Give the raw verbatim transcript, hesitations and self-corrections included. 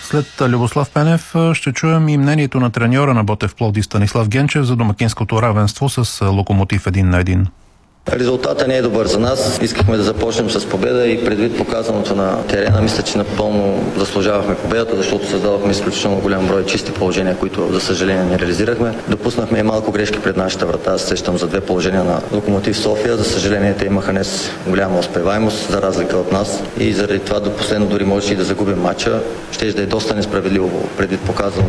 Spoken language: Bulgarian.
След Любослав Пенев ще чуем и мнението на треньора на Ботев Пловдив Станислав Генчев за домакинското равенство с Локомотив един на един. Резултатът не е добър за нас. Искахме да започнем с победа и предвид показаното на терена, мисля, че напълно заслужавахме победата, защото създадохме изключително голям брой чисти положения, които за съжаление не реализирахме. Допуснахме и малко грешки пред нашата врата. Аз сещам за две положения на Локомотив София. За съжаление те имаха днес голяма успеваемост, за разлика от нас. И заради това до последно дори можеше и да загубим матча. Щеше да е доста несправедливо предвид показаното